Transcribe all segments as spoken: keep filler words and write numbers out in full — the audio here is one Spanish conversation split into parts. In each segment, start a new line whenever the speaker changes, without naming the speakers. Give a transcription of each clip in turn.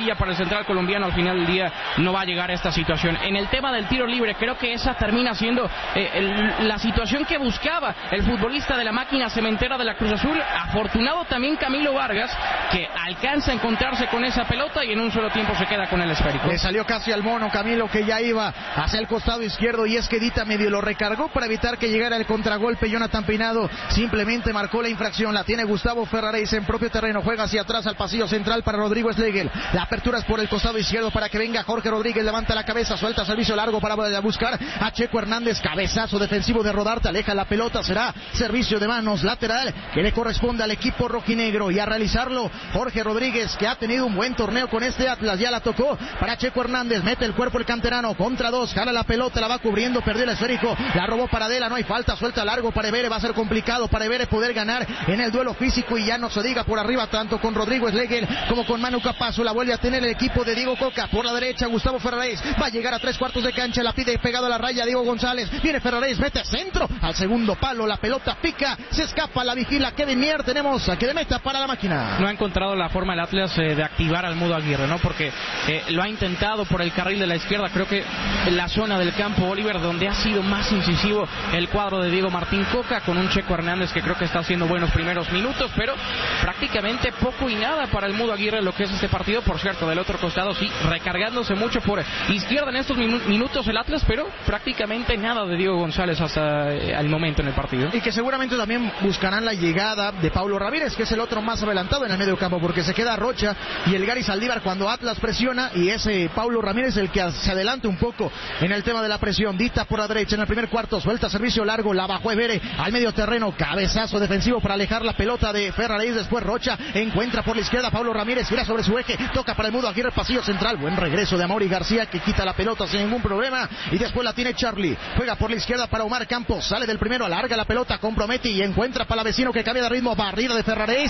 amarilla para el central colombiano. Al final del día no va a llegar a esta situación. En el tema del tiro libre, creo que esa termina siendo eh, el, la situación que buscaba el futbolista de la máquina cementera de la Cruz Azul. Afortunado también Camilo Vargas, que alcanza a encontrarse con esa pelota y en un solo tiempo se queda con el esférico.
Le salió casi al mono Camilo, que ya iba hacia el costado izquierdo, y es que Dita medio lo recargó para evitar que llegara el contragolpe. Jonathan Peinado simplemente marcó la infracción. La tiene Gustavo Ferraréis en propio terreno, juega hacia atrás al pasillo central para Rodrigo Schlegel. La apertura es por el costado izquierdo para que venga Jorge Rodríguez, levanta la cabeza, suelta servicio largo para buscar a Checo Hernández. Cabezazo defensivo de Rodarte, aleja la pelota, será servicio de manos lateral que le corresponde al equipo rojinegro, y a realizarlo Jorge Rodríguez, que ha tenido un buen torneo con este Atlas. Ya la tocó para Checo Hernández, mete el cuerpo el canterano, contra dos, jala la pelota, la va cubriendo, perdió el esférico, la robó para Adela, no hay falta, suelta largo para Evere. Va a ser complicado para Evere poder ganar en el duelo físico, y ya no se diga por arriba tanto con Rodrigo Schlegel como con Manu Capazo. La vuelve a tener el equipo de Diego Coca. Por la derecha Gustavo Ferraréis, va a llegar a tres cuartos de cancha, la pide pegado a la raya Diego González, viene Ferraréis, mete centro al segundo palo, la pelota pica, se escapa, la vigila Kevin Mier. Tenemos a que de meta para la máquina.
No ha encontrado la forma el Atlas eh, de activar al Mudo Aguirre, ¿no? Porque eh, lo ha intentado por el carril de la izquierda. Creo que en la zona del campo, Oliver, donde ha sido más incisivo el cuadro de Diego Martín Coca, con un Checo Hernández que creo que está haciendo buenos primeros minutos, pero prácticamente poco y nada para el Mudo Aguirre lo que es este partido. Por cierto, del otro costado sí, recargándose mucho por izquierda en estos minu- minutos el Atlas, pero prácticamente nada de Diego González hasta eh, el momento en el partido.
Y que seguramente también buscarán la llegada de Paulo Ramírez, que es el otro más adelantado en el medio campo, porque se queda Rocha y el Gary Saldívar cuando Atlas presiona, y es eh, Paulo Ramírez el que se adelanta un poco en el tema de la presión. Dita por la derecha en el primer cuarto, suelta servicio largo, la bajó Evere al medio terreno, cabezazo defensivo para alejar la pelota de Ferraréis. Después Rocha encuentra por la izquierda Paulo Ramírez, gira sobre su eje, toca para el Mudo Aguirre, pasillo central, buen regreso de Amaury García, que quita la pelota sin ningún problema, y después la tiene Charlie, juega por la izquierda para Omar Campos, sale del primero, alarga la pelota, compromete y encuentra para la vecino que cambia de ritmo, barrida de Ferraréis.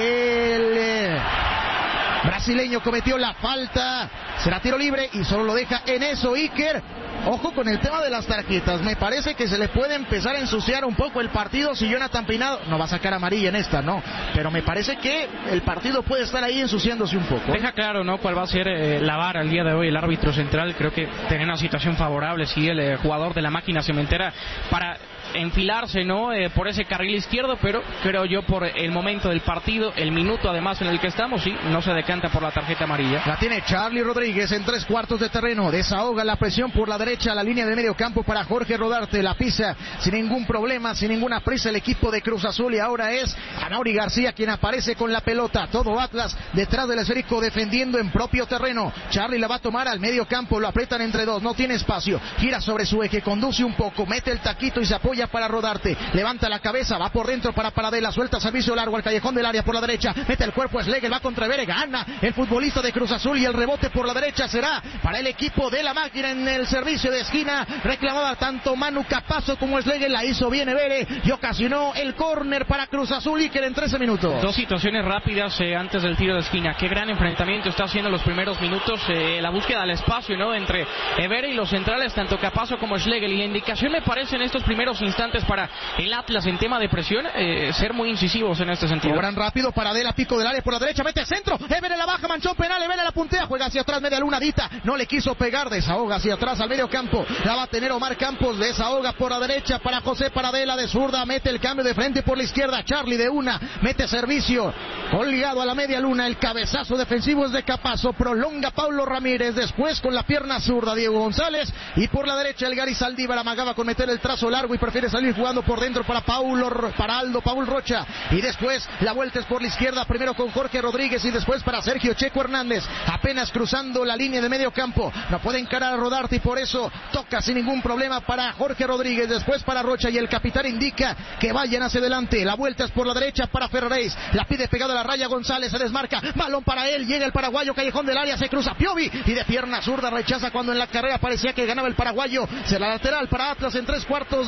El eh, brasileño cometió la falta, será tiro libre y solo lo deja en eso Iker. Ojo con el tema de las tarjetas, me parece que se le puede empezar a ensuciar un poco el partido si Jonathan Peinado no va a sacar amarilla en esta, no, pero me parece que el partido puede estar ahí ensuciándose un poco.
Deja claro, ¿no?, cuál va a ser eh, la vara el día de hoy el árbitro central. Creo que tiene una situación favorable, sí, el eh, jugador de la máquina cementera para enfilarse, ¿no?, eh, por ese carril izquierdo, pero creo yo por el momento del partido, el minuto además en el que estamos, sí, no se decanta por la tarjeta amarilla.
La tiene Charlie Rodríguez en tres cuartos de terreno, desahoga la presión por la derecha, la línea de medio campo para Jorge Rodarte, la pisa sin ningún problema, sin ninguna prisa el equipo de Cruz Azul, y ahora es Amaury García quien aparece con la pelota. Todo Atlas detrás del esférico defendiendo en propio terreno. Charlie la va a tomar al medio campo, lo aprietan entre dos, no tiene espacio, gira sobre su eje, conduce un poco, mete el taquito y se apoya para Rodarte, levanta la cabeza, va por dentro para Paradela, suelta servicio largo al callejón del área por la derecha, mete el cuerpo, Schlegel va contra Evere, gana el futbolista de Cruz Azul, y el rebote por la derecha será para el equipo de la máquina en el servicio de esquina. Reclamaba tanto Manu Capazo como Schlegel, la hizo bien Evere y ocasionó el córner para Cruz Azul, y que en trece minutos.
Dos situaciones rápidas eh, antes del tiro de esquina. Qué gran enfrentamiento está haciendo los primeros minutos, eh, la búsqueda del espacio, ¿no?, entre Evere y los centrales, tanto Capazo como Schlegel, y la indicación me parece en estos primeros instantes para el Atlas en tema de presión, eh, ser muy incisivos en este sentido.
Cobran rápido para Adela, pico del área por la derecha, mete centro, Evere la baja, manchón penal, Evere la puntea, juega hacia atrás, media luna, Dita no le quiso pegar, desahoga hacia atrás al medio campo, la va a tener Omar Campos, desahoga por la derecha para José Paradela, de zurda, mete el cambio de frente por la izquierda, Charlie de una, mete servicio, colgado a la media luna, el cabezazo defensivo es de Capazo, prolonga Paulo Ramírez, después con la pierna zurda Diego González, y por la derecha el Gary Saldívar amagaba con meter el trazo largo y prefiere salir jugando por dentro para Paulo, para Aldo Paul Rocha, y después la vuelta es por la izquierda, primero con Jorge Rodríguez y después para Sergio Checo Hernández, apenas cruzando la línea de medio campo, no puede encarar a Rodarte y por eso toca sin ningún problema para Jorge Rodríguez, después para Rocha, y el capitán indica que vayan hacia adelante, la vuelta es por la derecha para Ferraréis, la pide pegado a la raya González, se desmarca, balón para él, llega el paraguayo, callejón del área, se cruza Piovi, y de pierna zurda rechaza cuando en la carrera parecía que ganaba el paraguayo, será lateral para Atlas en tres cuartos de cancha.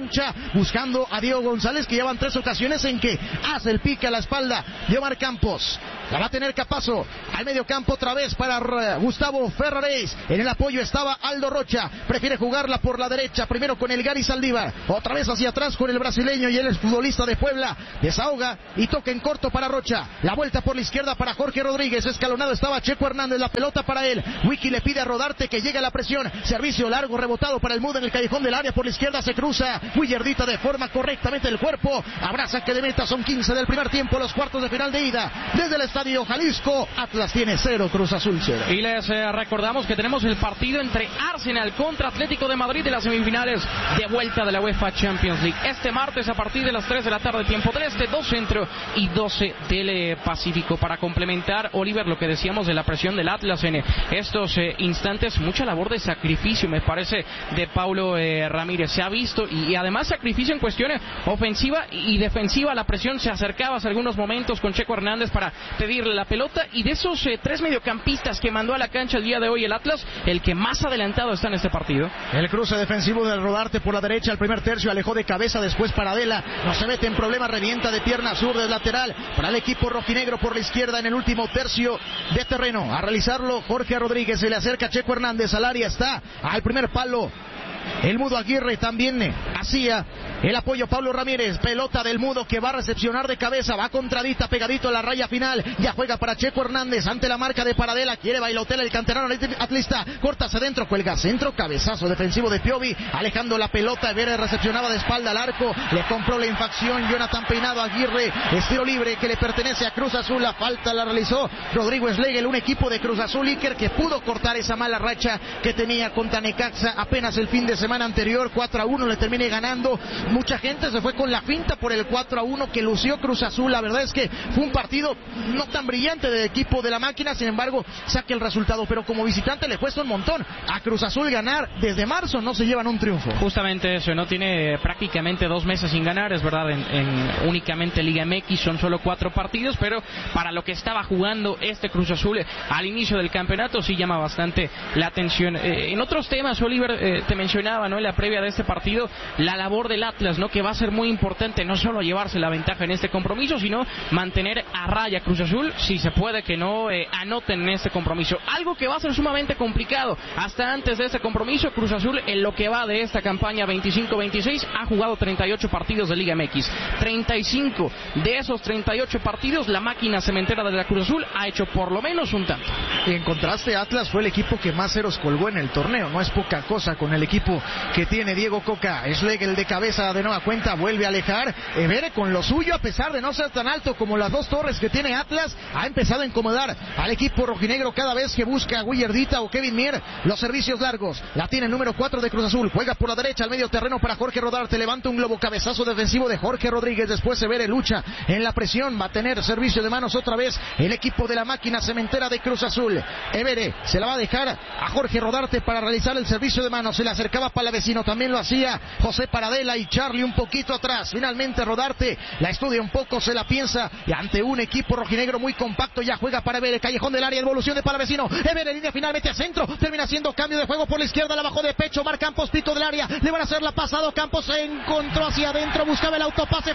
cancha, buscando a Diego González, que llevan tres ocasiones en que hace el pique a la espalda de Omar Campos. La va a tener Capazo, al medio campo otra vez para Gustavo Ferraréis. En el apoyo estaba Aldo Rocha, prefiere jugarla por la derecha, primero con el Gary Saldívar, otra vez hacia atrás con el brasileño y el futbolista de Puebla, desahoga y toca en corto para Rocha, la vuelta por la izquierda para Jorge Rodríguez, escalonado estaba Checo Hernández, la pelota para él, Wiki le pide a Rodarte que llegue a la presión, servicio largo rebotado para el Mudo en el callejón del área, por la izquierda se cruza, Willardita de forma correctamente el cuerpo, abraza que de meta, son quince del primer tiempo, los cuartos de final de ida, desde el Estadio Jalisco, Atlas tiene cero, Cruz Azul cero.
Y les eh, recordamos que tenemos el partido entre Arsenal contra Atlético de Madrid de las semifinales de vuelta de la UEFA Champions League. Este martes a partir de las tres de la tarde, tiempo del este, dos centro y doce del eh, Pacífico. Para complementar, Oliver, lo que decíamos de la presión del Atlas en eh, estos eh, instantes, mucha labor de sacrificio, me parece, de Paulo eh, Ramírez. Se ha visto, y, y además sacrificio en cuestiones ofensiva y defensiva. La presión se acercaba hace algunos momentos con Checo Hernández para pedirle la pelota, y de esos eh, tres mediocampistas que mandó a la cancha el día de hoy el Atlas, el que más adelantado está en este partido.
El cruce defensivo del Rodarte por la derecha, el primer tercio alejó de cabeza, después Paradela, no se mete en problema, revienta de pierna sur del lateral para el equipo rojinegro por la izquierda en el último tercio de terreno. A realizarlo Jorge Rodríguez, se le acerca Checo Hernández al área, está al primer palo. El Mudo Aguirre también hacía el apoyo Pablo Ramírez, pelota del Mudo que va a recepcionar de cabeza, va contradita, pegadito a la raya final, ya juega para Checo Hernández ante la marca de Paradela, quiere bailotear el canterano atlista, corta hacia adentro, cuelga centro, cabezazo defensivo de Piovi, alejando la pelota, Vélez recepcionaba de espalda al arco, le compró la infracción Jonathan Peinado, Aguirre, estilo libre que le pertenece a Cruz Azul, la falta la realizó Rodrigo Schlegel, un equipo de Cruz Azul Iker que pudo cortar esa mala racha que tenía contra Necaxa apenas el fin de semana anterior, cuatro a uno le termine ganando. Mucha gente se fue con la finta por el cuatro a uno que lució Cruz Azul. La verdad es que fue un partido no tan brillante del equipo de la máquina, sin embargo saque el resultado, pero como visitante le cuesta un montón a Cruz Azul ganar. Desde marzo no se llevan un triunfo.
Justamente eso, no tiene prácticamente dos meses sin ganar, es verdad, en, en únicamente Liga M X son solo cuatro partidos, pero para lo que estaba jugando este Cruz Azul al inicio del campeonato sí llama bastante la atención. Eh, en otros temas, Oliver, eh, te mencionaba, ¿no?, en la previa de este partido, la labor del Atlas, ¿no?, que va a ser muy importante, no solo llevarse la ventaja en este compromiso, sino mantener a raya Cruz Azul, si se puede que no eh, anoten en este compromiso, algo que va a ser sumamente complicado. Hasta antes de este compromiso, Cruz Azul, en lo que va de esta campaña veinticinco veintiséis, ha jugado treinta y ocho partidos de Liga M X, treinta y cinco de esos treinta y ocho partidos, la máquina cementera de la Cruz Azul ha hecho por lo menos un tanto.
Y en contraste, Atlas fue el equipo que más ceros colgó en el torneo, no es poca cosa con el equipo que tiene Diego Coca. Schlegel de cabeza de nueva cuenta, vuelve a alejar, Evere con lo suyo, a pesar de no ser tan alto como las dos torres que tiene Atlas, ha empezado a incomodar al equipo rojinegro cada vez que busca a Willardita o Kevin Mier los servicios largos. La tiene el número cuatro de Cruz Azul, juega por la derecha al medio terreno para Jorge Rodarte, levanta un globo, cabezazo defensivo de Jorge Rodríguez, después Evere lucha en la presión, va a tener servicio de manos otra vez el equipo de la máquina cementera de Cruz Azul. Evere se la va a dejar a Jorge Rodarte para realizar el servicio de manos, se le acercaba Palavecino, también lo hacía José Paradela y Charlie un poquito atrás. Finalmente Rodarte la estudia un poco, se la piensa, y ante un equipo rojinegro muy compacto ya juega para Evere, callejón del área, evolución de Palavecino, Evere línea finalmente a centro, termina haciendo cambio de juego por la izquierda, la bajó de pecho, Mar Campos, pito del área, le van a hacer la pasada, Campos se encontró hacia adentro, buscaba el autopase,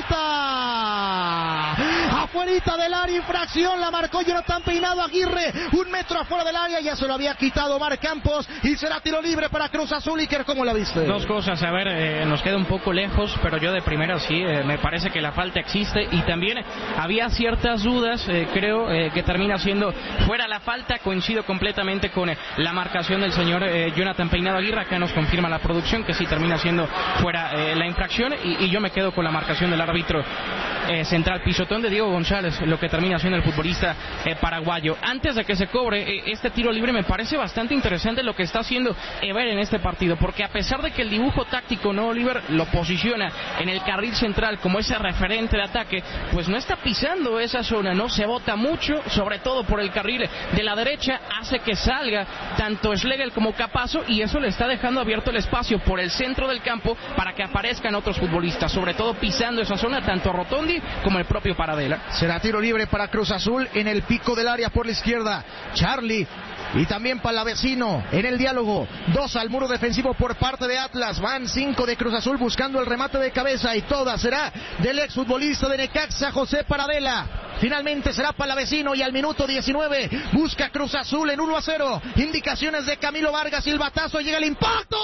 falta afuerita del área, infracción, la marcó Jonathan Peinado, Aguirre, un metro afuera del área, ya se lo había quitado Mar Campos y será tiro libre para Cruz Azul. Iker, ¿cómo la viste?
Dos cosas, a ver, eh, nos queda un poco lejos, pero yo de primera sí, eh, me parece que la falta existe y también había ciertas dudas, eh, creo eh, que termina siendo fuera la falta, coincido completamente con eh, la marcación del señor eh, Jonathan Peinado Aguirre, acá nos confirma la producción que sí termina siendo fuera eh, la infracción y, y yo me quedo con la marcación del árbitro eh, central, pisotón de Diego González, lo que termina siendo el futbolista eh, paraguayo. Antes de que se cobre eh, este tiro libre, me parece bastante interesante lo que está haciendo Ever en este partido, porque a pesar de que el dibujo táctico, no, Oliver, lo posiciona en el carril central como ese referente de ataque, pues no está pisando esa zona, no se bota mucho, sobre todo por el carril de la derecha, hace que salga tanto Schlegel como Capazo y eso le está dejando abierto el espacio por el centro del campo para que aparezcan otros futbolistas, sobre todo pisando esa zona tanto Rotondi como el propio Paradela.
Será tiro libre para Cruz Azul en el pico del área por la izquierda. Charlie y también Palavecino en el diálogo. Dos al muro defensivo por parte de Atlas. Van cinco de Cruz Azul buscando el remate de cabeza y toda será del exfutbolista de Necaxa, José Paradela. Finalmente será Palavecino y al minuto diecinueve busca Cruz Azul en uno a cero. Indicaciones de Camilo Vargas y el batazo, llega el impacto.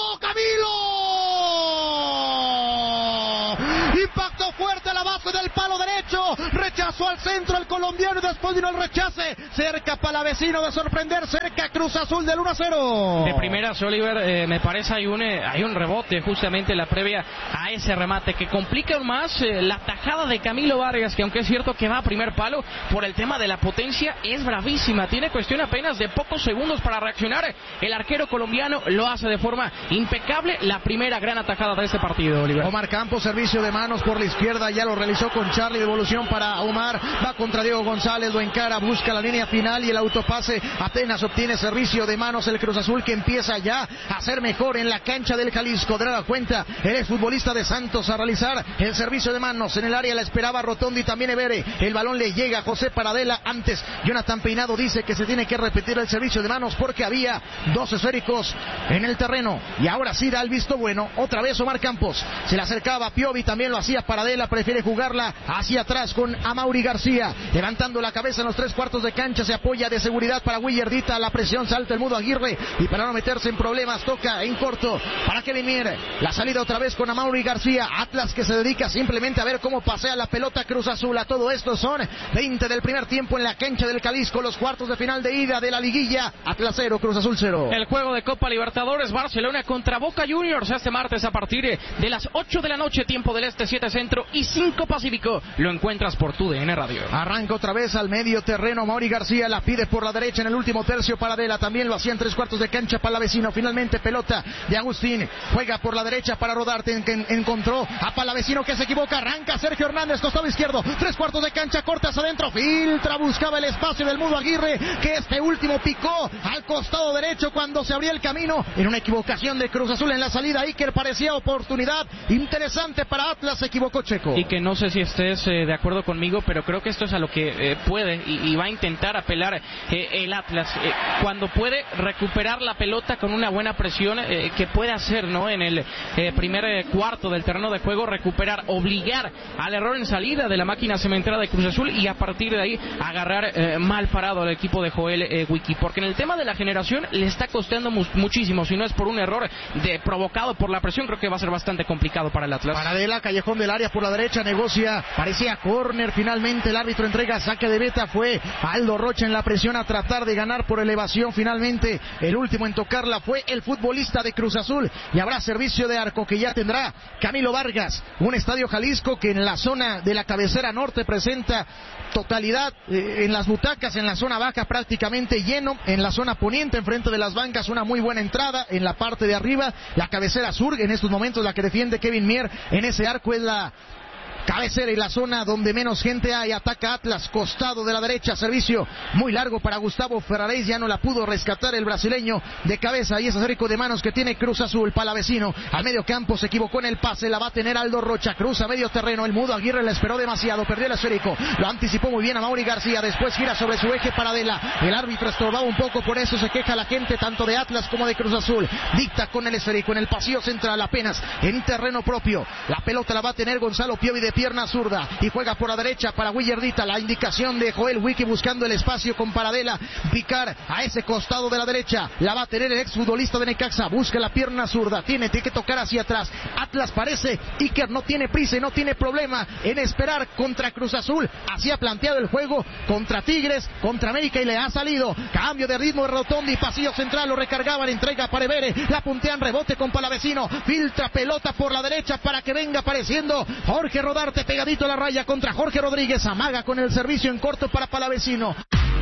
¡Camilo! Impacto fuerte a la base del palo derecho. Rechazó al centro el colombiano y después vino el rechace. Cerca Palavecino de sorprender, cerca Cruz Azul del uno a cero.
De primeras, Oliver, eh, me parece hay un, eh, hay un rebote justamente la previa a ese remate que complica aún más eh, la tajada de Camilo Vargas, que aunque es cierto que va a primer palo, por el tema de la potencia es bravísima. Tiene cuestión apenas de pocos segundos para reaccionar. El arquero colombiano lo hace de forma impecable. La primera gran atajada de este partido, Oliver.
Omar Campos, servicio de manos por la izquierda, ya lo realizó con Charlie, devolución para Omar, va contra Diego González, lo encara, busca la línea final y el autopase apenas obtiene servicio de manos el Cruz Azul, que empieza ya a ser mejor en la cancha del Jalisco. De la cuenta el exfutbolista de Santos a realizar el servicio de manos en el área, la esperaba Rotondi y también Evere. El balón le llega a José Paradela. Antes Jonathan Peinado dice que se tiene que repetir el servicio de manos porque había dos esféricos en el terreno y ahora sí da el visto bueno. Otra vez Omar Campos, se le acercaba a Piovi, también lo hacía Paradela, prefiere jugarla hacia atrás con Amaury García, levantando la cabeza en los tres cuartos de cancha, se apoya de seguridad para Willardita, la presión, salta el Mudo Aguirre y para no meterse en problemas toca en corto para Kevin Mier, la salida otra vez con Amaury García. Atlas que se dedica simplemente a ver cómo pasea la pelota Cruz Azul. A todo esto son veinte del primer tiempo en la cancha del Jalisco, los cuartos de final de ida de la liguilla. Atlas cero, Cruz Azul cero.
El juego de Copa Libertadores, Barcelona contra Boca Juniors este martes a partir de las ocho de la noche, tiempo del este, siete centro y cinco pacífico. Lo encuentras por tu D N Radio.
Arranca otra vez al medio terreno Amaury García, la pide por la derecha en el último tercio Paradela, también lo hacía en tres cuartos de cancha Palavecino. Finalmente pelota de Agustín, juega por la derecha para Rodarte, en, en, encontró a Palavecino que se equivoca, arranca Sergio Hernández, costado izquierdo, tres cuartos de cancha, cortas adentro, filtra, buscaba el espacio del Mudo Aguirre, que este último picó al costado derecho cuando se abría el camino. En una equivocación de Cruz Azul en la salida, Iker parecía oportunidad interesante para Atlas, se equivocó Checo.
Y que no sé si estés eh, de acuerdo conmigo, pero creo que esto es a lo que eh, puede y, y va a intentar apelar eh, el Atlas, eh, cuando puede recuperar la pelota con una buena presión eh, que puede hacer, ¿no? En el eh, primer eh, cuarto del terreno de juego, recuperar, obligar al error en salida de la máquina cementera de Cruz Azul y a partir de ahí agarrar eh, mal parado al equipo de Joel eh, Wiki, porque en el tema de la generación le está costando mu- muchísimo, si no es por un error de, provocado por la presión, creo que va a ser bastante complicado para el Atlas.
Paradela, callejón del área por la derecha, negocia, parecía córner, finalmente el árbitro entrega saque de beta, fue Aldo Rocha en la presión a tratar de ganar por elevación. Finalmente el último en tocarla fue el futbolista de Cruz Azul y habrá servicio de arco que ya tendrá Camilo Vargas. Un estadio Jalisco que en la zona de la cabecera norte presenta totalidad eh, en las butacas, en la zona baja prácticamente lleno, en la zona poniente enfrente de las bancas una muy buena entrada, en la parte de arriba la cabecera sur, en estos momentos la que defiende Kevin Mier, en ese arco es la cabecera y la zona donde menos gente hay. Ataca Atlas, costado de la derecha, servicio muy largo para Gustavo Ferraréis, ya no la pudo rescatar el brasileño de cabeza y ese esférico de manos que tiene Cruz Azul. Palavecino al medio campo, se equivocó en el pase, la va a tener Aldo Rocha, cruza medio terreno, el Mudo Aguirre la esperó demasiado, perdió el esférico, lo anticipó muy bien a Amaury García, después gira sobre su eje Paradela, el árbitro estorbaba un poco, por eso se queja la gente tanto de Atlas como de Cruz Azul. Dicta con el esférico en el pasillo central, apenas en terreno propio, la pelota la va a tener Gonzalo Piovi de pierna zurda y juega por la derecha para Willardita, la indicación de Joel Wiki buscando el espacio con Paradela, picar a ese costado de la derecha, la va a tener el exfutbolista de Necaxa, busca la pierna zurda, tiene, tiene que tocar hacia atrás. Atlas parece, Iker no tiene prisa y no tiene problema en esperar contra Cruz Azul, así ha planteado el juego contra Tigres, contra América y le ha salido. Cambio de ritmo de Rotondi, pasillo central, lo recargaban, entrega para Evere, la puntean, rebote con Palavecino, filtra pelota por la derecha para que venga apareciendo Jorge Rodarte, pegadito a la raya contra Jorge Rodríguez, amaga con el servicio en corto para Palavecino.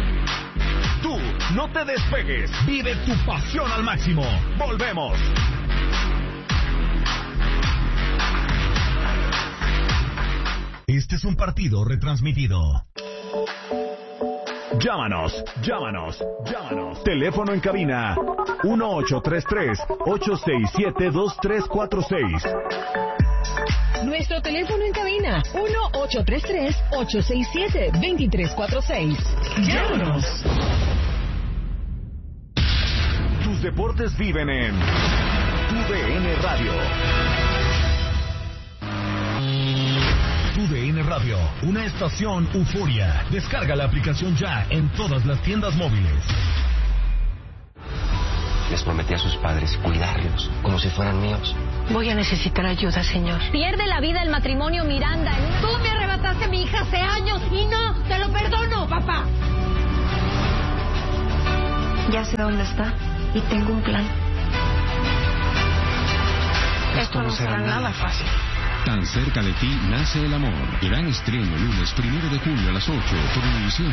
Tú no te despegues, vive tu pasión al máximo. Volvemos. Este es un partido retransmitido. Llámanos, llámanos, llámanos. Teléfono en cabina uno ocho tres tres, ocho seis siete, dos tres cuatro seis.
Nuestro teléfono en cabina uno ocho tres tres, ocho seis siete, dos tres cuatro seis. Llámanos.
tus deportes viven en Tu D N Radio. Tu D N Radio, una estación Euforia. Descarga la aplicación ya en todas las tiendas móviles.
Les prometí a sus padres cuidarlos como si fueran míos.
Voy a necesitar ayuda, señor.
Pierde la vida el matrimonio Miranda.
Tú me arrebataste a mi hija hace años y no, te lo perdono, papá.
Ya sé dónde está y tengo un plan.
Esto no será nada fácil.
Tan cerca de ti nace el amor. Gran estreno lunes primero de julio a las ocho por Univisión.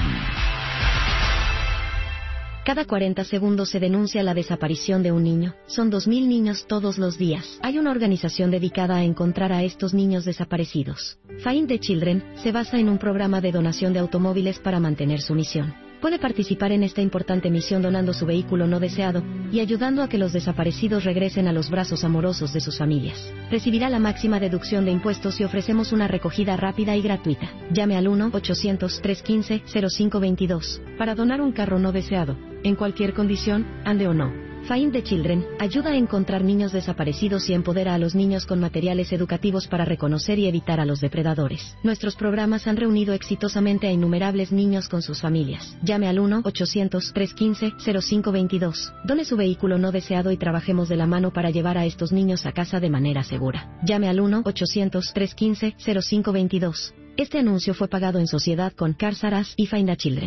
Cada cuarenta segundos se denuncia la desaparición de un niño. Son dos mil niños todos los días. Hay una organización dedicada a encontrar a estos niños desaparecidos. Find the Children se basa en un programa de donación de automóviles para mantener su misión. Puede participar en esta importante misión donando su vehículo no deseado y ayudando a que los desaparecidos regresen a los brazos amorosos de sus familias. Recibirá la máxima deducción de impuestos y ofrecemos una recogida rápida y gratuita. Llame al uno ochocientos, trescientos quince, cero cinco veintidós para donar un carro no deseado, en cualquier condición, ande o no. Find the Children ayuda a encontrar niños desaparecidos y empodera a los niños con materiales educativos para reconocer y evitar a los depredadores. Nuestros programas han reunido exitosamente a innumerables niños con sus familias. Llame al uno ochocientos, trescientos quince, cero cinco veintidós. Done su vehículo no deseado y trabajemos de la mano para llevar a estos niños a casa de manera segura. Llame al uno ochocientos, trescientos quince, cero cinco veintidós. Este anuncio fue pagado en sociedad con Cars R Us y Find the Children.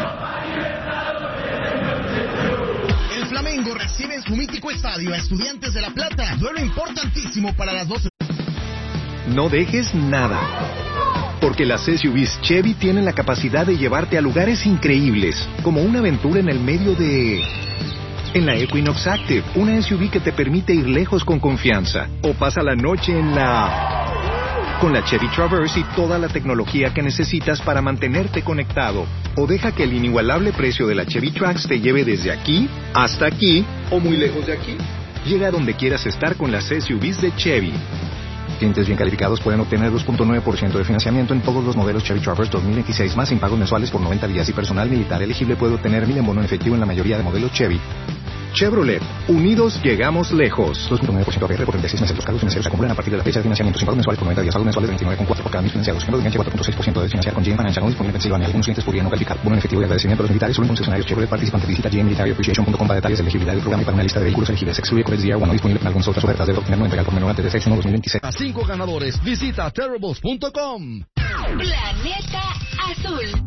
Flamengo recibe en su mítico estadio a Estudiantes de La Plata. Duelo importantísimo para las doce.
No dejes nada, porque las S U Vs Chevy tienen la capacidad de llevarte a lugares increíbles, como una aventura en el medio de... En la Equinox Active, una S U V que te permite ir lejos con confianza. O pasa la noche en la... Con la Chevy Traverse y toda la tecnología que necesitas para mantenerte conectado. O deja que el inigualable precio de la Chevy Trax te lleve desde aquí hasta aquí o muy lejos de aquí. Llega a donde quieras estar con las S U Vs de Chevy. Clientes bien calificados pueden obtener dos punto nueve por ciento de financiamiento en todos los modelos Chevy Traverse dos mil veintiséis más sin pagos mensuales por noventa días y personal militar elegible puede obtener mil en bono en efectivo en la mayoría de modelos Chevy. Chevrolet, unidos llegamos lejos. dos punto nueve por ciento A P R por treinta y seis meses. Los cargos financieros se acumulan a partir de la fecha de financiamiento sin pagos mensuales por noventa días. Pagos mensuales de veintinueve coma cuatro por cada mil financiados. Tiempo de vigencia cuatro punto seis por ciento de financiar con G M Financial. No disponible en Pensilvania. Algunos clientes podrían no calificar. Bono en efectivo y agradecimiento a los militares solo en concesionarios Chevrolet participantes. Visita G M Military Appreciation punto com para detalles de elegibilidad del programa y para una lista de vehículos elegibles. Se excluye Corex D R uno. No disponible en algunas otras ofertas. Debe obtenerlo en legal por menor antes de seis uno dos mil veintiséis.
A cinco ganadores. Visita terribles punto com.
Planeta Azul.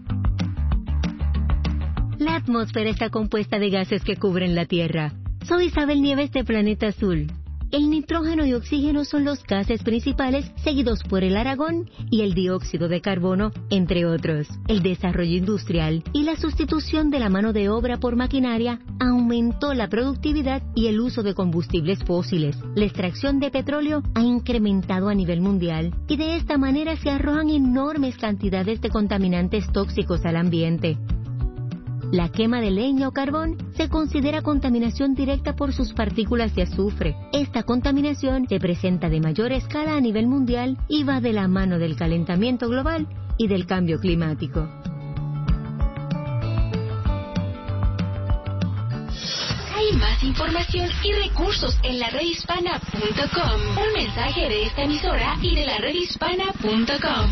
La atmósfera está compuesta de gases que cubren la Tierra. Soy Isabel Nieves de Planeta Azul. El nitrógeno y oxígeno son los gases principales, seguidos por el argón y el dióxido de carbono, entre otros. El desarrollo industrial y la sustitución de la mano de obra por maquinaria aumentó la productividad y el uso de combustibles fósiles. La extracción de petróleo ha incrementado a nivel mundial y de esta manera se arrojan enormes cantidades de contaminantes tóxicos al ambiente. La quema de leña o carbón se considera contaminación directa por sus partículas de azufre. Esta contaminación se presenta de mayor escala a nivel mundial y va de la mano del calentamiento global y del cambio climático.
Hay más información y recursos en la red hispana punto com. Un mensaje de esta emisora y de la red hispana punto com.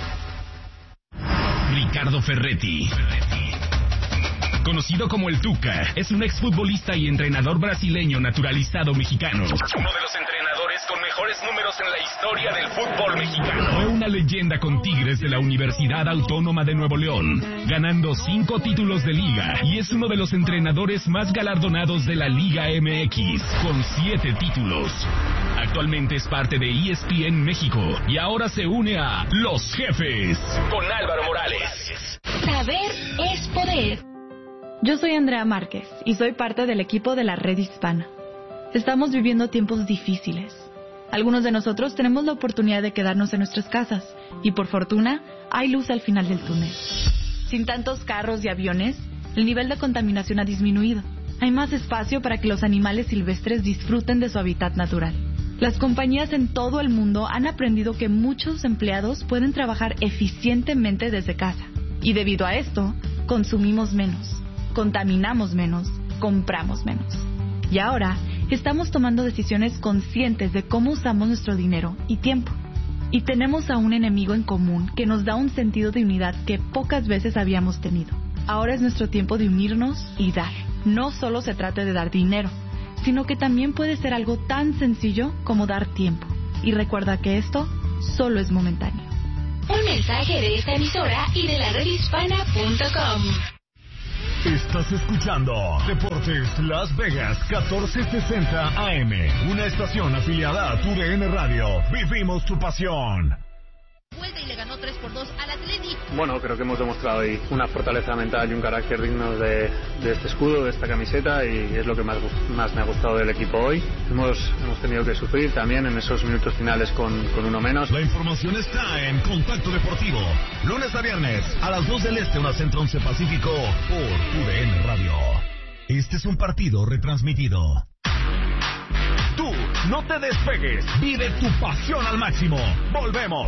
Ricardo Ferretti, conocido como el Tuca, es un exfutbolista y entrenador brasileño naturalizado mexicano. Uno de los entrenadores con mejores números en la historia del fútbol mexicano. Fue una leyenda con Tigres de la Universidad Autónoma de Nuevo León, ganando cinco títulos de liga, y es uno de los entrenadores más galardonados de la Liga M X, con siete títulos. Actualmente es parte de E S P N México y ahora se une a Los Jefes con Álvaro Morales.
Saber es poder.
Yo soy Andrea Márquez y soy parte del equipo de la Red Hispana. Estamos viviendo tiempos difíciles. Algunos de nosotros tenemos la oportunidad de quedarnos en nuestras casas y por fortuna hay luz al final del túnel. Sin tantos carros y aviones, el nivel de contaminación ha disminuido. Hay más espacio para que los animales silvestres disfruten de su hábitat natural. Las compañías en todo el mundo han aprendido que muchos empleados pueden trabajar eficientemente desde casa. Y debido a esto, consumimos menos, contaminamos menos compramos menos. Y ahora estamos tomando decisiones conscientes de cómo usamos nuestro dinero y tiempo. Y tenemos a un enemigo en común que nos da un sentido de unidad que pocas veces habíamos tenido. Ahora es nuestro tiempo de unirnos y dar. No solo se trata de dar dinero, sino que también puede ser algo tan sencillo como dar tiempo. Y recuerda que esto solo es momentáneo.
Un mensaje de esta emisora y de la red hispana punto com.
Estás escuchando Deportes Las Vegas catorce sesenta A M, una estación afiliada a tu D N Radio. Vivimos tu pasión.
Vuelta y le ganó tres por dos al Atleti.
Bueno, creo que hemos demostrado ahí una fortaleza mental y un carácter digno de, de este escudo, de esta camiseta, y es lo que más, más me ha gustado del equipo hoy. Hemos, hemos tenido que sufrir también en esos minutos finales con, con uno menos.
La información está en Contacto Deportivo, lunes a viernes a las dos del Este, una Centro once Pacífico, por U D N Radio. Este es un partido retransmitido. Tú, no te despegues, vive tu pasión al máximo. Volvemos.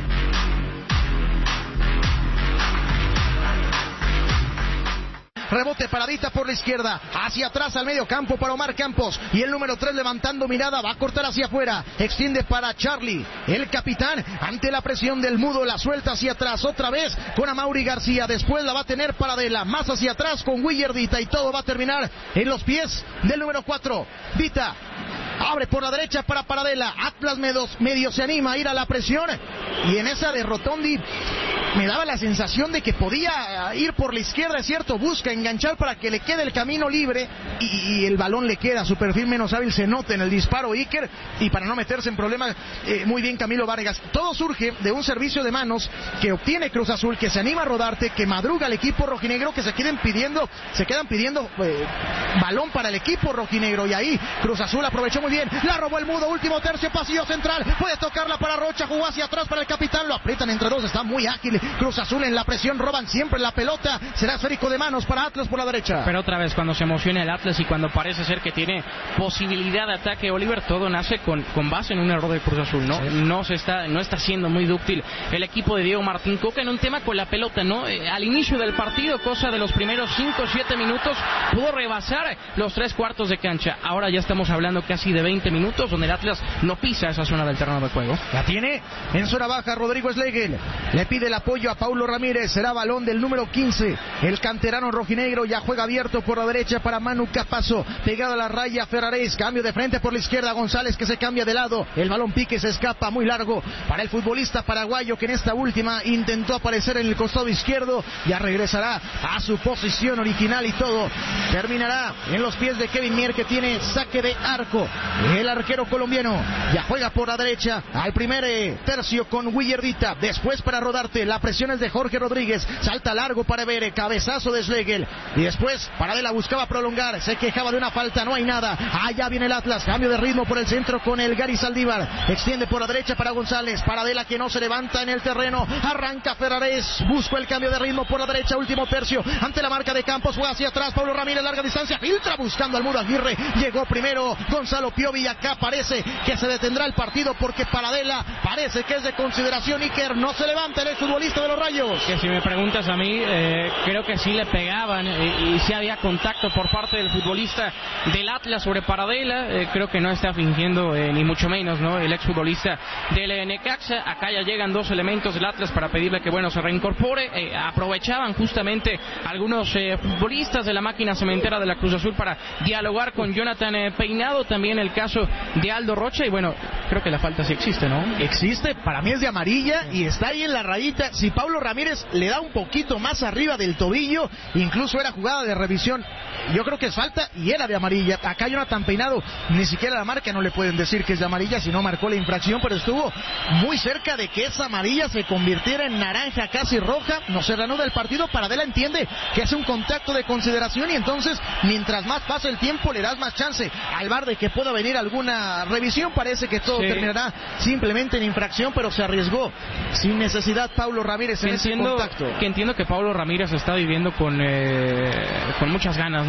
Rebote, paradita por la izquierda, hacia atrás al medio campo para Omar Campos, y el número tres levantando mirada, va a cortar hacia afuera, extiende para Charlie, el capitán, ante la presión del mudo, la suelta hacia atrás, otra vez con Amaury García, después la va a tener Paradela, más hacia atrás con Willardita, y todo va a terminar en los pies del número cuatro, Vita. Abre por la derecha para Paradela. Atlas medio, medio se anima a ir a la presión. Y en esa de Rotondi me daba la sensación de que podía ir por la izquierda, es cierto. Busca enganchar para que le quede el camino libre. Y, y el balón le queda. Su perfil menos hábil se nota en el disparo Iker. Y para no meterse en problemas, eh, muy bien Camilo Vargas. Todo surge de un servicio de manos que obtiene Cruz Azul, que se anima a rodarte, que madruga el equipo rojinegro, que se queden pidiendo, se quedan pidiendo eh, balón para el equipo rojinegro. Y ahí Cruz Azul aprovechó muy bien, la robó el mudo, último tercio, pasillo central, puede tocarla para Rocha, jugó hacia atrás para el capitán, lo aprietan entre dos, está muy ágil Cruz Azul en la presión, roban siempre la pelota, será esférico de manos para Atlas por la derecha.
Pero otra vez cuando se emociona el Atlas y cuando parece ser que tiene posibilidad de ataque Oliver, todo nace con, con base en un error de Cruz Azul, ¿no? Sí. No se está, no está siendo muy dúctil el equipo de Diego Martín Coca en un tema con la pelota, ¿no? Eh, al inicio del partido, cosa de los primeros cinco o siete minutos, pudo rebasar los tres cuartos de cancha, ahora ya estamos hablando casi de veinte minutos donde el Atlas no pisa esa zona del terreno de juego.
La tiene en zona baja Rodrigo Schlegel, le pide el apoyo a Paulo Ramírez, será balón del número quince, el canterano rojinegro ya juega abierto por la derecha para Manu Capazo, pegada a la raya Ferraréis, cambio de frente por la izquierda, González que se cambia de lado, el balón pique, se escapa muy largo para el futbolista paraguayo que en esta última intentó aparecer en el costado izquierdo, ya regresará a su posición original y todo terminará en los pies de Kevin Mier, que tiene saque de arco. El arquero colombiano ya juega por la derecha al primer eh, tercio con Willardita, después para Rodarte, la presión es de Jorge Rodríguez, salta largo para Bere, cabezazo de Schlegel, y después Paradela buscaba prolongar, se quejaba de una falta, no hay nada, allá viene el Atlas, cambio de ritmo por el centro con el Gary Saldívar, extiende por la derecha para González, Paradela que no se levanta en el terreno, arranca Ferraréis, busca el cambio de ritmo por la derecha, último tercio, ante la marca de Campos, fue hacia atrás, Pablo Ramírez, larga distancia, filtra buscando al muro Aguirre, llegó primero Gonzalo Piovi, y acá parece que se detendrá el partido porque Paradela parece que es de consideración. Iker no se levanta el futbolista de los Rayos.
Que si me preguntas a mí, eh, creo que sí le pegaban eh, y sí había contacto por parte del futbolista del Atlas sobre Paradela. Eh, creo que no está fingiendo eh, ni mucho menos, ¿no? El exfutbolista del Necaxa. Acá ya llegan dos elementos del Atlas para pedirle que bueno se reincorpore. Eh, aprovechaban justamente algunos eh, futbolistas de la máquina cementera de la Cruz Azul para dialogar con Jonathan eh, Peinado. También el caso de Aldo Rocha, y bueno, creo que la falta sí existe, ¿no?
Existe, para mí es de amarilla y está ahí en la rayita. Si Pablo Ramírez le da un poquito más arriba del tobillo, incluso era jugada de revisión, yo creo que es falta y era de amarilla. Acá Jonathan Peinado, ni siquiera la marca no le pueden decir que es de amarilla si no marcó la infracción, pero estuvo muy cerca de que esa amarilla se convirtiera en naranja, casi roja. No se reanuda el partido, Paradela entiende que hace un contacto de consideración y entonces mientras más pasa el tiempo le das más chance al V A R de que pueda venir alguna revisión. Parece que todo sí. terminará simplemente en infracción, pero se arriesgó sin necesidad Paulo Ramírez en
entiendo,
ese contacto.
Que entiendo que Paulo Ramírez está viviendo con eh, con muchas ganas, ¿no?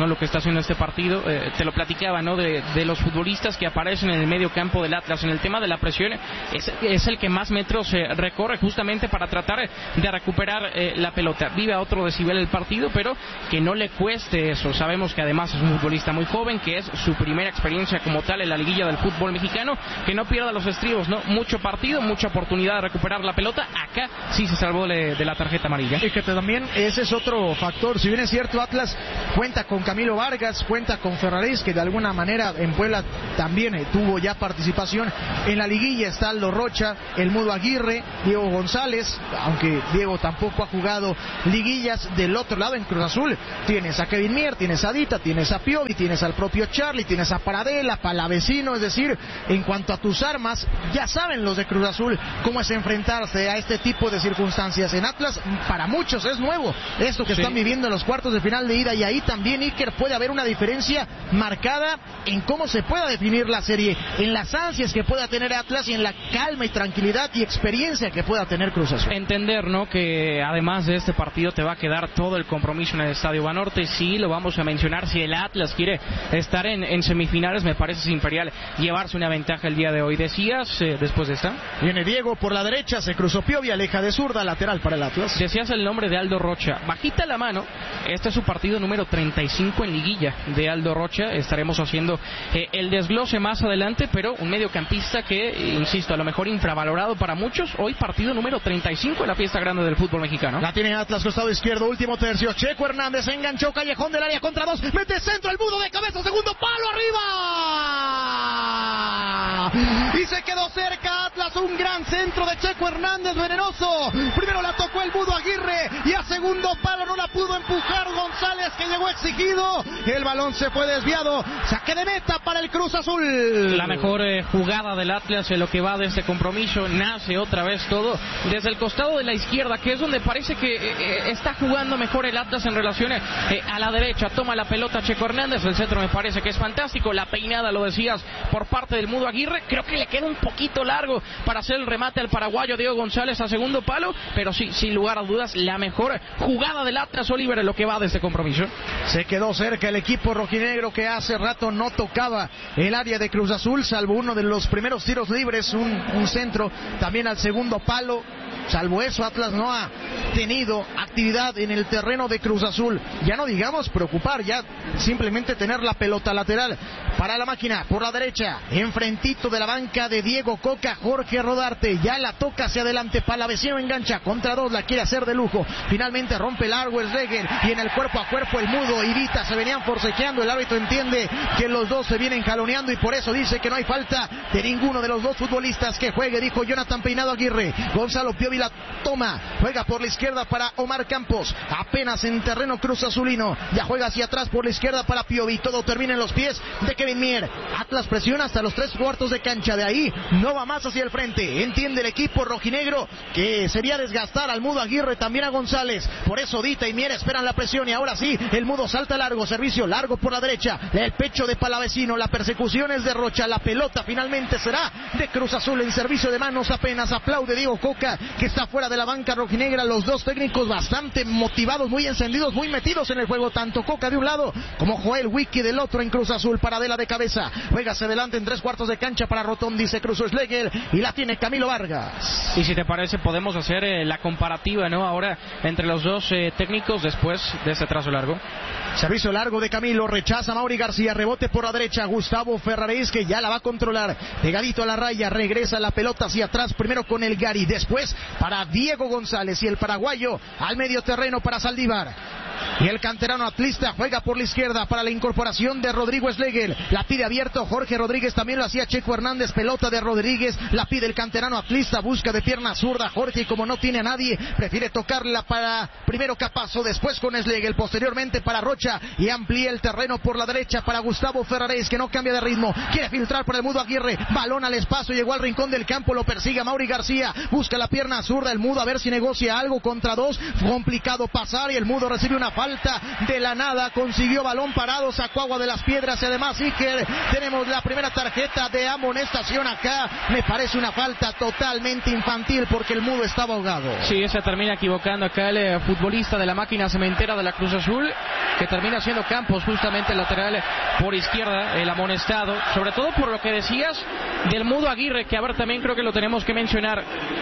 ¿no? Lo que está haciendo este partido, eh, te lo platicaba, ¿no? De, de los futbolistas que aparecen en el medio campo del Atlas, en el tema de la presión, es, es el que más metros eh, recorre justamente para tratar de recuperar eh, la pelota. Vive a otro decibel el partido, pero que no le cueste eso. Sabemos que además es un futbolista muy joven, que es su primera experiencia como tal en la liguilla del fútbol mexicano, que no pierda los estribos, ¿no? Mucho partido, mucha oportunidad de recuperar la pelota. Acá sí se salvó de, de la tarjeta amarilla.
Y que también ese es otro factor. Si bien es cierto, Atlas cuenta con Camilo Vargas, cuenta con Ferraréis, que de alguna manera en Puebla también eh, tuvo ya participación en la liguilla. Está Aldo Rocha, el Mudo Aguirre, Diego González, aunque Diego tampoco ha jugado liguillas. Del otro lado, en Cruz Azul, tienes a Kevin Mier, tienes a Dita, tienes a Piovi, tienes al propio Charlie, tienes a Paradela, Palavecino. Es decir, en cuanto a tus armas, ya saben los de Cruz Azul cómo es enfrentarse a este tipo de circunstancias. En Atlas, para muchos es nuevo esto que sí. están viviendo en los cuartos de final de ida, y ahí también, Iker, puede haber una diferencia marcada en cómo se pueda definir la serie, en las ansias que pueda tener Atlas y en la calma y tranquilidad y experiencia que pueda tener Cruz Azul.
Entender, ¿no?, que además de este partido te va a quedar todo el compromiso en el Estadio Banorte. Sí, lo vamos a mencionar, si el Atlas quiere estar en, en semifinales, me parece imperial llevarse una ventaja el día de hoy. Decías, eh, después de esta,
viene Diego por la derecha, se cruzó Piovi, aleja de zurda, lateral para el Atlas.
Decías el nombre de Aldo Rocha, bajita la mano, este es su partido número treinta y cinco en liguilla de Aldo Rocha. Estaremos haciendo eh, el desglose más adelante, pero un mediocampista que, insisto, a lo mejor infravalorado para muchos. Hoy partido número treinta y cinco en la fiesta grande del fútbol mexicano.
La tiene Atlas, costado izquierdo, último tercio, Checo Hernández enganchó, callejón del área contra dos, mete centro, el Mudo de cabeza, segundo palo, arriba, y se quedó cerca Atlas, un gran centro de Checo Hernández, venenoso. Primero la tocó el Mudo Aguirre y a segundo palo no la pudo empujar González, que llegó exigido. El balón se fue desviado. Saque de meta para el Cruz Azul.
La mejor eh, jugada del Atlas en lo que va de este compromiso. Nace otra vez todo desde el costado de la izquierda, que es donde parece que eh, está jugando mejor el Atlas en relación eh, a la derecha. Toma la pelota Checo Hernández. El centro me parece que es fantástico. La peinada, lo decías, por parte del Mudo Aguirre. Creo que le queda un poquito largo para hacer el remate al paraguayo Diego González a segundo palo, pero sí, sin lugar a dudas, la mejor jugada del Atlas, Oliver, en lo que va de este compromiso.
Se quedó cerca el equipo rojinegro, que hace rato no tocaba el área de Cruz Azul, salvo uno de los primeros tiros libres, un, un centro también al segundo palo. Salvo eso, Atlas no ha tenido actividad en el terreno de Cruz Azul. Ya no digamos preocupar, ya simplemente tener la pelota lateral para la máquina. Por la derecha, enfrentito de la banca de Diego Coca, Jorge Rodarte. Ya la toca hacia adelante, Palavecino engancha, contra dos, la quiere hacer de lujo. Finalmente rompe largo el Regel, y en el cuerpo a cuerpo el Mudo y Vita se venían forcejeando. El árbitro entiende que los dos se vienen jaloneando y por eso dice que no hay falta de ninguno de los dos futbolistas que juegue, dijo Jonathan Peinado Aguirre. Gonzalo Piovi la toma, juega por la izquierda para Omar Campos, apenas en terreno Cruz Azulino, ya juega hacia atrás por la izquierda para Piovi, todo termina en los pies de Kevin Mier. Atlas presiona hasta los tres cuartos de cancha, de ahí no va más hacia el frente. Entiende el equipo rojinegro que sería desgastar al Mudo Aguirre, también a González, por eso Dita y Mier esperan la presión, y ahora sí, el Mudo salta largo, servicio largo por la derecha, el pecho de Palavecino, la persecución es de Rocha, la pelota finalmente será de Cruz Azul en servicio de manos apenas. Aplaude Diego Coca, que está fuera de la banca rojinegra. Los dos técnicos bastante motivados, muy encendidos, muy metidos en el juego, tanto Coca de un lado como Joel Wiki del otro en Cruz Azul. Paradela de cabeza, juega hacia adelante en tres cuartos de cancha para Rotón, dice cruzó Schlegel y la tiene Camilo Vargas.
Y si te parece podemos hacer eh, la comparativa, ¿no?, ahora entre los dos eh, técnicos después de este trazo largo.
Servicio largo de Camilo, rechaza Mauri García, rebote por la derecha, Gustavo Ferraréis, que ya la va a controlar, pegadito a la raya, regresa la pelota hacia atrás, primero con el Gary, después para Diego González, y el paraguayo al medio terreno para Saldívar. Y el canterano atlista juega por la izquierda para la incorporación de Rodrigo Schlegel. La pide abierto Jorge Rodríguez, también lo hacía Checo Hernández. Pelota de Rodríguez, la pide el canterano atlista, busca de pierna zurda Jorge, y como no tiene a nadie, prefiere tocarla para primero Capazo, después con Schlegel, posteriormente para Rocha, y amplía el terreno por la derecha para Gustavo Ferraréis, que no cambia de ritmo, quiere filtrar para el Mudo Aguirre, balón al espacio, llegó al rincón del campo, lo persigue a Mauri García, busca la pierna zurda el Mudo, a ver si negocia algo contra dos, complicado pasar, y el Mudo recibe una una falta de la nada, consiguió balón parado, sacó agua de las piedras y además Iker, tenemos la primera tarjeta de amonestación acá. Me parece una falta totalmente infantil porque el mudo estaba ahogado.
Sí, se termina equivocando acá el eh, futbolista de la máquina cementera de la Cruz Azul, que termina siendo Campos, justamente el lateral por izquierda, el amonestado, sobre todo por lo que decías del mudo Aguirre, que a ver, también creo que lo tenemos que mencionar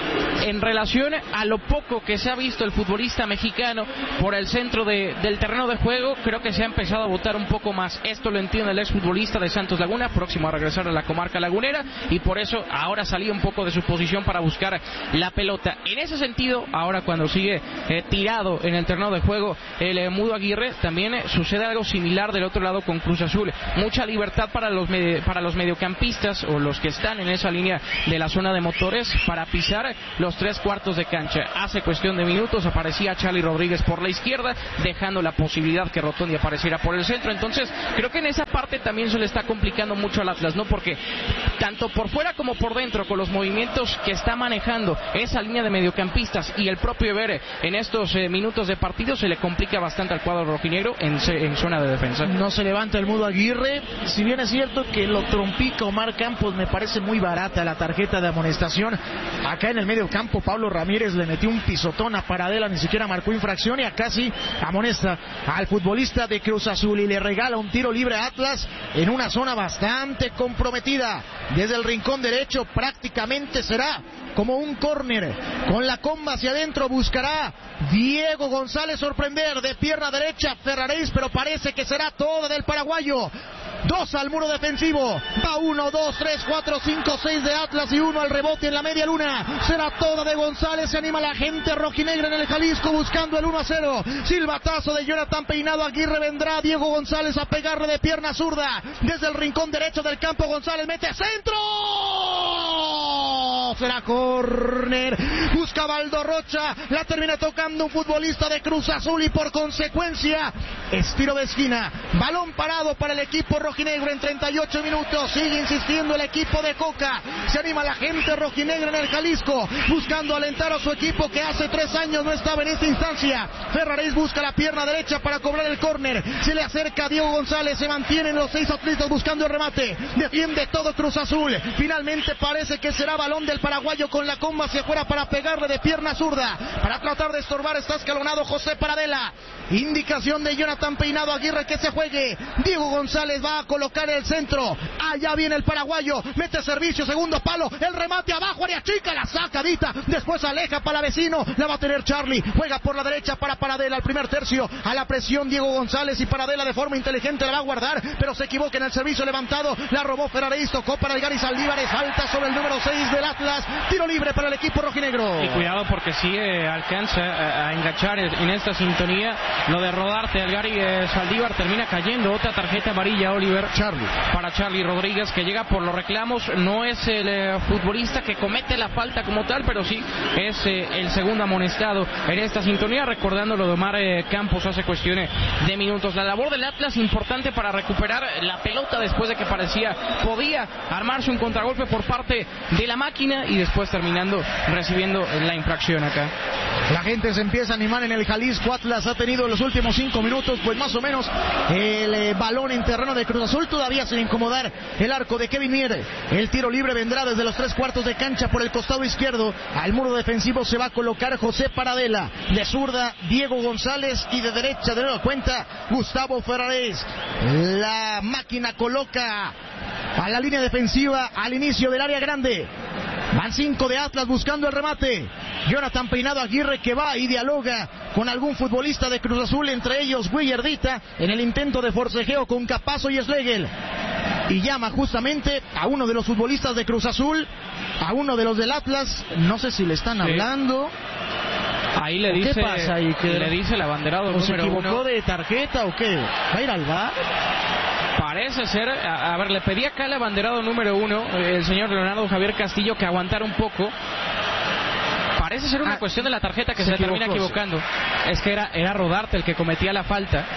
en relación a lo poco que se ha visto el futbolista mexicano por el centro de, del terreno de juego. Creo que se ha empezado a botar un poco más. Esto lo entiende el exfutbolista de Santos Laguna, próximo a regresar a la comarca lagunera, y por eso ahora salía un poco de su posición para buscar la pelota. En ese sentido, ahora cuando sigue eh, tirado en el terreno de juego el eh, mudo Aguirre, también eh, sucede algo similar del otro lado con Cruz Azul. Mucha libertad para los med- para los mediocampistas o los que están en esa línea de la zona de motores para pisar los tres cuartos de cancha. Hace cuestión de minutos aparecía Charly Rodríguez por la izquierda, dejando la posibilidad que Rotondi apareciera por el centro. Entonces creo que en esa parte también se le está complicando mucho al Atlas, ¿no? Porque tanto por fuera como por dentro, con los movimientos que está manejando esa línea de mediocampistas y el propio Ebere en estos eh, minutos de partido, se le complica bastante al cuadro rojinegro en, en zona de defensa.
No se levanta el mudo Aguirre, si bien es cierto que lo trompica Omar Campos. Me parece muy barata la tarjeta de amonestación. Acá en el medio campo Pablo Ramírez le metió un pisotón a Paradela, ni siquiera marcó infracción, y acá sí amonesta al futbolista de Cruz Azul y le regala un tiro libre a Atlas en una zona bastante comprometida. Desde el rincón derecho prácticamente será como un córner, con la comba hacia adentro buscará Diego González sorprender de pierna derecha Ferraréis, pero parece que será toda del paraguayo. Dos al muro defensivo, va uno, dos, tres, cuatro, cinco, seis de Atlas y uno al rebote en la media luna. Será toda de González, se anima la gente rojinegra en el Jalisco buscando el uno a cero. Silbatazo de Jonathan Peinado, Aguirre, vendrá Diego González a pegarle de pierna zurda. Desde el rincón derecho del campo González mete centro. Será córner, busca Baldo Rocha, la termina tocando un futbolista de Cruz Azul y por consecuencia es tiro de esquina. Balón parado para el equipo rojinegro en treinta y ocho minutos. Sigue insistiendo el equipo de Coca. Se anima la gente rojinegra en el Jalisco buscando alentar a su equipo que hace tres años no estaba en esta instancia. Ferraréis busca la pierna derecha para cobrar el córner. Se le acerca a Diego González. Se mantienen los seis atletas buscando el remate. Defiende todo Cruz Azul. Finalmente parece que será balón del paraguayo con la comba hacia afuera para pegarle de pierna zurda. Para tratar de estorbar está escalonado José Paradela. Indicación de Jonathan Peinado, Aguirre que se juegue. Diego González va a colocar el centro. Allá viene el paraguayo. Mete servicio, segundo palo. El remate abajo, área chica, la sacadita. Después aleja para vecino. La va a tener Charly. Juega por la derecha para Paradela. Al primer tercio. A la presión Diego González y Paradela de forma inteligente la va a guardar. Pero se equivoca en el servicio levantado. La robó Ferraréis. Tocó para el Gary Saldívares. Salta sobre el número seis del Atlas. Tiro libre para el equipo rojinegro.
Y cuidado porque sí eh, alcanza a, a enganchar en esta sintonía lo de rodarte al Gary eh, Saldívar. Termina cayendo otra tarjeta amarilla, Oliver,
Charly.
para Charly Rodríguez, que llega por los reclamos. No es el eh, futbolista que comete la falta como tal, pero sí es eh, el segundo amonestado en esta sintonía, recordando lo de Omar eh, Campos hace cuestiones de minutos. La labor del Atlas importante para recuperar la pelota después de que parecía podía armarse un contragolpe por parte de la máquina y después terminando recibiendo la infracción acá.
La gente se empieza a animar en el Jalisco. Atlas ha tenido en los últimos cinco minutos pues más o menos el eh, balón en terreno de Cruz Azul, todavía sin incomodar el arco de Kevin Mier. El tiro libre vendrá desde los tres cuartos de cancha por el costado izquierdo. Al muro defensivo se va a colocar José Paradela, de zurda Diego González y de derecha de nueva cuenta Gustavo Ferraréis. La máquina coloca a la línea defensiva al inicio del área grande. Van cinco de Atlas buscando el remate. Jonathan Peinado, Aguirre que va y dialoga con algún futbolista de Cruz Azul, entre ellos Guillardita, en el intento de forcejeo con Capazo y Schlegel. Y llama justamente a uno de los futbolistas de Cruz Azul, a uno de los del Atlas. No sé si le están sí. hablando.
Ahí le dice,
¿qué pasa ahí?
Que le dice el abanderado número
¿O se equivocó
uno
de tarjeta o qué? ¿Va a ir al V A R?
Parece ser, a, a ver, le pedí acá al abanderado número uno, el señor Leonardo Javier Castillo, que aguantara un poco. Parece ser una
ah,
cuestión de la tarjeta que se, se
equivocó,
termina equivocando. Sí. Es que era, era Rodarte el que cometía la falta.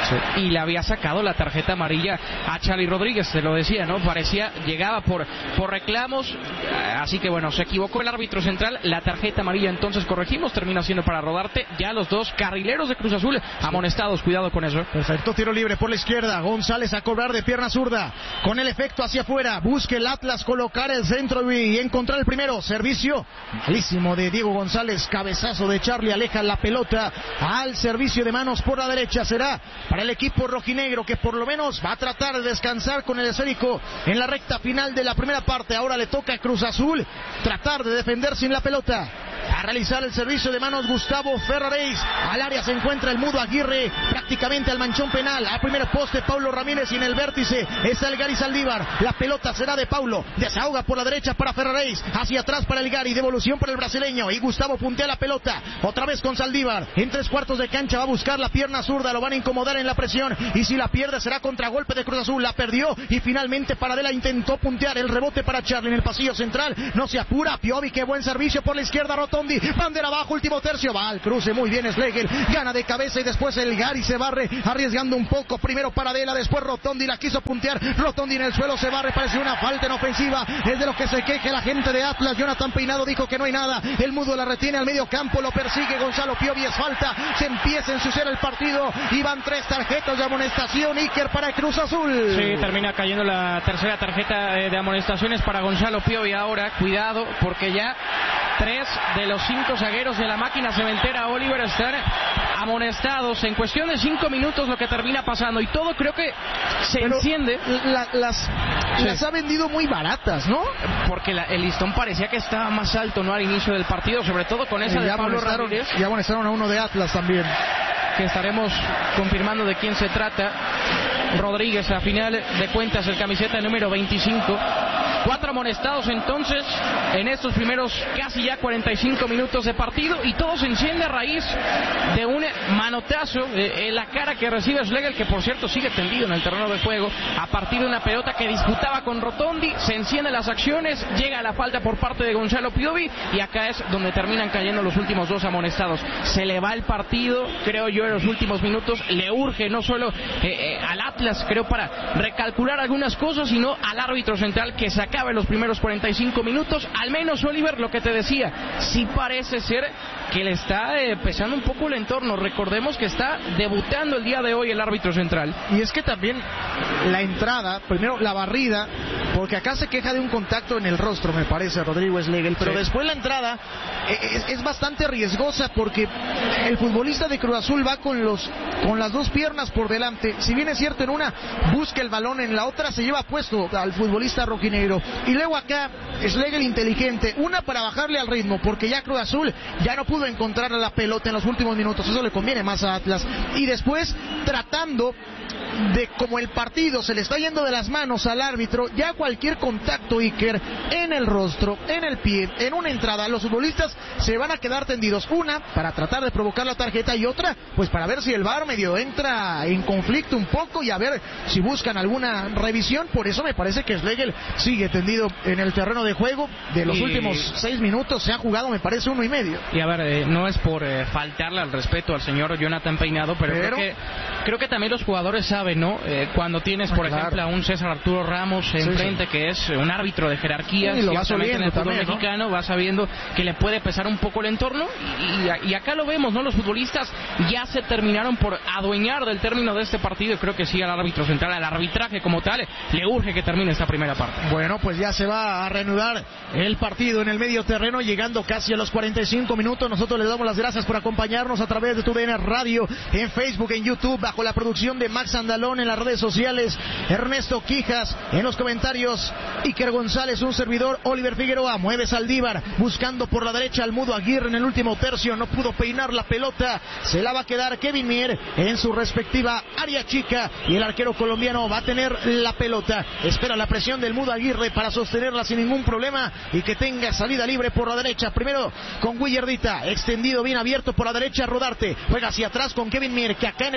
Sí. Y le había sacado la tarjeta amarilla a Charly Rodríguez, se lo decía, ¿no? Parecía, llegaba por, por reclamos, así que bueno, se equivocó el árbitro central, la tarjeta amarilla entonces corregimos, termina siendo para Rodarte, ya los dos carrileros de Cruz Azul amonestados, cuidado con eso.
Perfecto, tiro libre por la izquierda, González a cobrar de pierna zurda, con el efecto hacia afuera, busca el Atlas colocar el centro y encontrar el primero, servicio malísimo de Diego González, cabezazo de Charly, aleja la pelota al servicio de manos por la derecha, será para el equipo rojinegro que por lo menos va a tratar de descansar con el esférico en la recta final de la primera parte. Ahora le toca a Cruz Azul tratar de defender sin la pelota, a realizar el servicio de manos Gustavo Ferraréis, al área se encuentra el Mudo Aguirre, prácticamente al manchón penal, al primer poste Paulo Ramírez y en el vértice está el Gary Saldívar, la pelota será de Paulo, desahoga por la derecha para Ferraréis, hacia atrás para el Gary, devolución para el brasileño y Gustavo puntea la pelota, otra vez con Saldívar, en tres cuartos de cancha va a buscar la pierna zurda, lo van a incomodar en la presión y si la pierde será contragolpe de Cruz Azul, la perdió y finalmente Paradela intentó puntear, el rebote para Charly en el pasillo central, no se apura, Piovi, qué buen servicio por la izquierda, Rotondi, bandera abajo, último tercio, va al cruce, muy bien Schlegel, gana de cabeza y después el Gary se barre, arriesgando un poco, primero Paradela, después Rotondi, la quiso puntear, Rotondi en el suelo se barre, parece una falta en ofensiva, es de lo que se queje la gente de Atlas, Jonathan Peinado dijo que no hay nada, el Mudo la retiene al medio campo, lo persigue Gonzalo Piovi, es falta, se empieza a ensuciar el partido y van tres tarjetas de amonestación, Iker para Cruz Azul.
Sí, termina cayendo la tercera tarjeta de amonestaciones para Gonzalo Piovi ahora, cuidado, porque ya tres de los cinco zagueros de la máquina cementera Oliver están amonestados en cuestión de cinco minutos, lo que termina pasando y todo creo que se
Pero
enciende.
La, las, sí. las ha vendido muy baratas, ¿no?
Porque la, el listón parecía que estaba más alto, ¿no? Al inicio del partido, sobre todo con esa
y
de Pablo Ramírez.
Ya amonestaron a uno de Atlas también.
Que estaremos confirmando de quién se trata. Rodríguez, a final de cuentas, el camiseta número veinticinco. Cuatro amonestados entonces en estos primeros casi ya cuarenta y cinco minutos de partido y todo se enciende a raíz de un manotazo eh, en la cara que recibe Schlegel, que por cierto sigue tendido en el terreno de juego a partir de una pelota que disputaba con Rotondi. Se encienden las acciones, llega la falta por parte de Gonzalo Piovi y acá es donde terminan cayendo los últimos dos amonestados. Se le va el partido, creo yo, en los últimos minutos. Le urge no solo eh, eh, al Atlas, creo, para recalcular algunas cosas, sino al árbitro central que se acaba en los primeros cuarenta y cinco minutos. Al menos, Oliver, lo que te decía, sí parece ser que le está eh, pesando un poco el entorno. Recordemos que está debutando el día de hoy el árbitro central.
Y es que también la entrada, primero la barrida, porque acá se queja de un contacto en el rostro, me parece, Rodrigo Schlegel, pero sí. Después la entrada es, es bastante riesgosa porque el futbolista de Cruz Azul va con los con las dos piernas por delante. Si bien es cierto, en una busca el balón, en la otra se lleva puesto al futbolista rojinegro. Y luego acá Schlegel inteligente, una para bajarle al ritmo, porque ya Cruz Azul ya no pudo encontrar la pelota en los últimos minutos, eso le conviene más a Atlas. Y después tratando de, como el partido se le está yendo de las manos al árbitro, ya cualquier contacto, Iker, en el rostro, en el pie, en una entrada, los futbolistas se van a quedar tendidos. Una, para tratar de provocar la tarjeta, y otra, pues para ver si el V A R medio entra en conflicto un poco y a ver si buscan alguna revisión. Por eso me parece que Schlegel sigue tendido en el terreno de juego. De los y... últimos seis minutos se ha jugado, me parece, uno y medio.
Y a ver, eh, no es por eh, faltarle al respeto al señor Jonathan Peinado, pero, pero... Creo, que, creo que también los jugadores saben, ¿no? Eh, cuando tienes, por ah, ejemplo, claro. a un César Arturo Ramos enfrente, sí, sí. que es un árbitro de jerarquía,
sí, lo va sabiendo
en el fútbol
también,
mexicano,
¿no?
va sabiendo que le puede pesar un poco el entorno, y, y, y acá lo vemos, ¿no? Los futbolistas ya se terminaron por adueñar del término de este partido, y creo que sí, al árbitro central, al arbitraje como tal, le urge que termine esta primera parte.
Bueno, pues ya se va a reanudar el partido en el medio terreno, llegando casi a los cuarenta y cinco minutos. Nosotros les damos las gracias por acompañarnos a través de TUDN Radio, en Facebook, en YouTube, bajo la producción de Max Andalón, en las redes sociales, Ernesto Quijas, en los comentarios, Iker González, un servidor, Oliver Figueroa. Mueve Saldívar, buscando por la derecha al Mudo Aguirre en el último tercio, no pudo peinar la pelota, se la va a quedar Kevin Mier en su respectiva área chica, y el arquero colombiano va a tener la pelota, espera la presión del Mudo Aguirre para sostenerla sin ningún problema y que tenga salida libre por la derecha, primero con Guillardita, extendido bien abierto por la derecha, Rodarte, juega hacia atrás con Kevin Mier, que acá en el Jalisco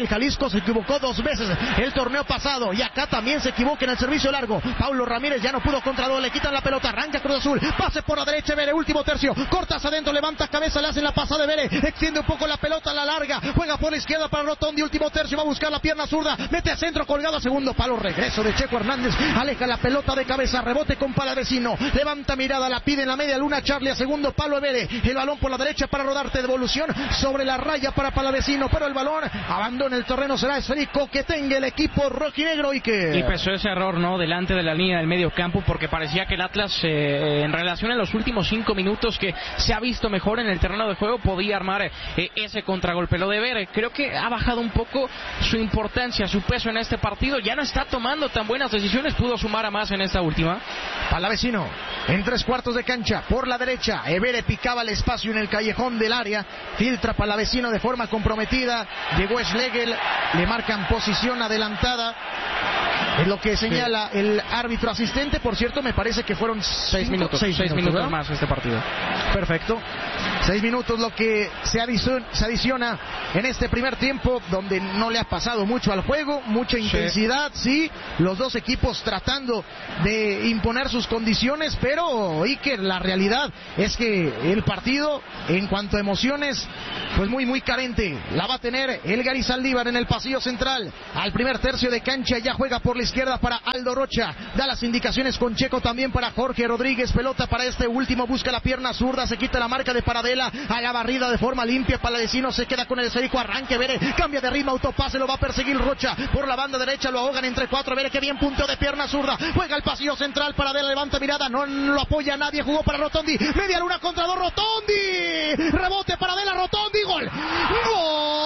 Francisco se equivocó dos veces el torneo pasado y acá también se equivoca en el servicio largo. Paulo Ramírez ya no pudo contra dos, le quitan la pelota, arranca Cruz Azul, pase por la derecha, Vere, último tercio, cortas adentro, levanta cabeza, le hacen la pasada de Vere, extiende un poco la pelota a la larga, juega por la izquierda para Rotondi, último tercio, va a buscar la pierna zurda, mete a centro, colgado a segundo palo, regreso de Checo Hernández, aleja la pelota de cabeza, rebote con Palavecino, levanta mirada, la pide en la media luna Charlie a segundo palo Vere, el balón por la derecha para Rodarte, devolución sobre la raya para Palavecino, pero el balón abandona el terreno, será esférico que tenga el equipo rojinegro y que...
Y pesó ese error, ¿no? Delante de la línea del medio campo, porque parecía que el Atlas, eh, en relación a los últimos cinco minutos que se ha visto mejor en el terreno de juego, podía armar eh, ese contragolpe. Lo de Vere, creo que ha bajado un poco su importancia, su peso en este partido, ya no está tomando tan buenas decisiones, pudo sumar a más en esta última.
Palavecino, en tres cuartos de cancha, por la derecha, Evere picaba el espacio en el callejón del área, filtra Palavecino de forma comprometida, llegó Schlegel, le marcan posición adelantada, es lo que señala sí. el árbitro asistente. Por cierto, me parece que fueron
seis
cinco,
minutos,
seis,
seis
minutos,
minutos más este partido.
Perfecto, seis minutos lo que se adiciona, se adiciona en este primer tiempo, donde no le ha pasado mucho al juego, mucha intensidad, sí, sí los dos equipos tratando de imponer sus condiciones, pero Iker, la realidad es que el partido, en cuanto a emociones, pues muy muy carente. La va a tener el Gary Saldívar en el pasillo central, al primer tercio de cancha, ya juega por la izquierda para Aldo Rocha, da las indicaciones con Checo también para Jorge Rodríguez, pelota para este último, busca la pierna zurda, se quita la marca de Paradela, a la barrida de forma limpia, Palavecino se queda con el esférico, arranque Vere, cambia de ritmo, autopase, lo va a perseguir Rocha, por la banda derecha lo ahogan entre cuatro, Vere que bien punteo de pierna zurda, juega el pasillo central, Paradela levanta mirada, no lo apoya nadie, jugó para Rotondi, media luna contra dos, Rotondi, rebote Paradela, Rotondi, gol, gol.